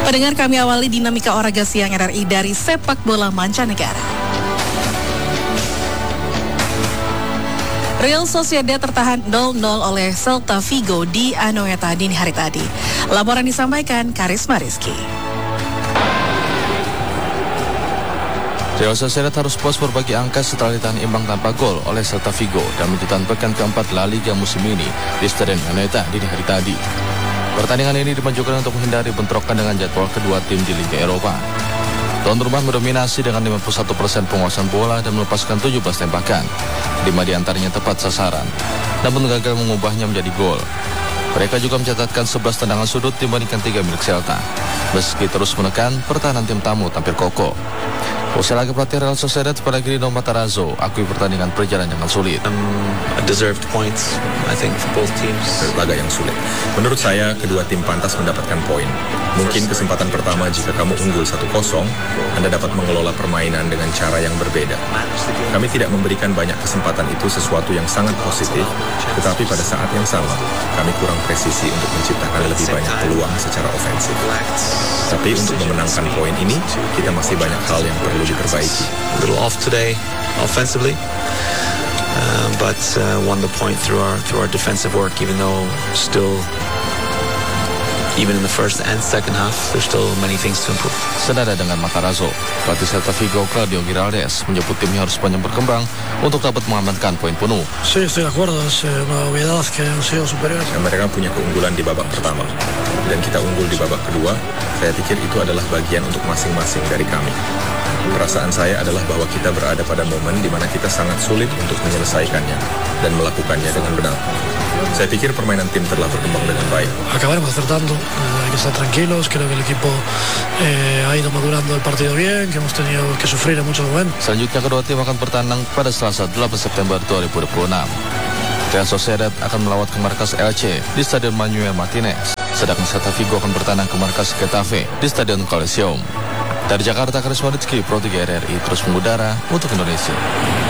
Pendengar, kami awali dinamika olahraga siang RRI dari sepak bola mancanegara. Real Sociedad tertahan 0-0 oleh Celta Vigo di Anoeta dini hari tadi. Laporan disampaikan Karisma Rizky. Real Sociedad harus puas berbagi angka setelah ditahan imbang tanpa gol oleh Celta Vigo dan mencetak pekan keempat La Liga musim ini di Stadion Anoeta dini hari tadi. Pertandingan ini dimajukan untuk menghindari bentrokan dengan jadwal kedua tim di Liga Eropa. Tuan rumah mendominasi dengan 51% penguasaan bola dan melepaskan 17 tembakan. 5 diantaranya tepat sasaran, namun gagal mengubahnya menjadi gol. Mereka juga mencatatkan 11 tendangan sudut dibandingkan 3 milik Celta. Meski terus menekan, pertahanan tim tamu tampil kokoh. Usai laga pelatih Real Sociedad pada Grino Matarazzo akui pertandingan berjalan dengan sulit. Deserved points, I think, for both teams. Laga yang sulit. Menurut saya, kedua tim pantas mendapatkan poin. Mungkin kesempatan pertama jika kamu unggul 1-0, Anda dapat mengelola permainan dengan cara yang berbeda. Kami tidak memberikan banyak kesempatan, itu sesuatu yang sangat positif, tetapi pada saat yang sama, kami kurang presisi untuk menciptakan lebih banyak peluang secara ofensif. Tapi untuk memenangkan poin ini, kita masih banyak hal yang perlu diperbaiki. A little off today, offensively. But won the point through our defensive work, even though even in the first and second half, there's still many things to improve. Senada dengan Matarazzo, pelatih Celta Vigo Claudio Giraldes menyebut timnya harus banyak berkembang untuk dapat mengamankan poin penuh. Sí, estoy de acuerdo, es una obviedad que han sido superiores. Mereka punya keunggulan di babak pertama, dan kita unggul di babak kedua. Saya pikir itu adalah bagian untuk masing-masing dari kami. Perasaan saya adalah bahwa kita berada pada momen di mana kita sangat sulit untuk menyelesaikannya dan melakukannya dengan benar. Saya pikir permainan tim telah berkembang dengan baik. Acabaremos acertando, hay que estar tranquilos, creo que el equipo ha ido madurando el partido bien, que hemos tenido que sufrir en muchos momentos. Selanjutnya kedua tim akan bertandang pada Selasa 8 September 2026. Real Sociedad akan melawat ke markas Elche di Stadion Manuel Martinez, sedangkan Celta Vigo akan bertandang ke markas Getafe di Stadion Coliseum. Dari Jakarta, Karisma Rizky, Pro 3 RRI terus mengudara untuk Indonesia.